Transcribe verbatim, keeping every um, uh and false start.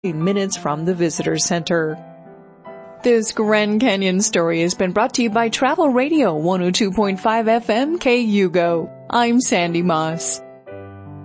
minutes from the visitor center. This Grand Canyon story has been brought to you by Travel Radio one oh two point five F M K U G O. I'm Sandy Moss.